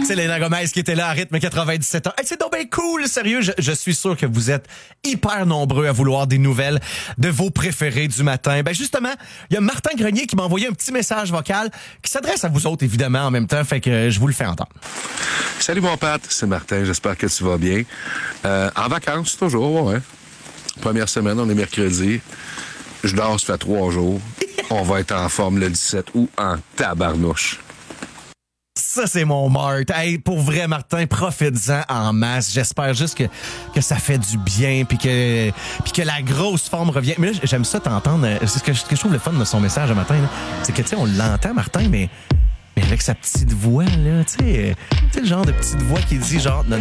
Selena Gomez qui était là à rythme 97 ans. Hey, c'est donc bien cool, sérieux. Je suis sûr que vous êtes hyper nombreux à vouloir des nouvelles de vos préférés du matin. Ben justement, il y a Martin Grenier qui m'a envoyé un petit message vocal qui s'adresse à vous autres, évidemment, en même temps. Fait que je vous le fais entendre. Salut mon Pat, c'est Martin, j'espère que tu vas bien. En vacances, toujours, ouais. Première semaine, on est mercredi. Je dors, ça fait 3 jours. On va être en forme le 17 août en tabarnouche. Ça, c'est mon Mart. Hey, pour vrai, Martin, profite-en en masse. J'espère juste que ça fait du bien puis que la grosse forme revient. Mais là, j'aime ça t'entendre. C'est ce que je trouve le fun de son message ce matin, là. C'est que, tu sais, on l'entend, Martin, mais avec sa petite voix, là, tu sais, le genre de petite voix qui dit genre, non,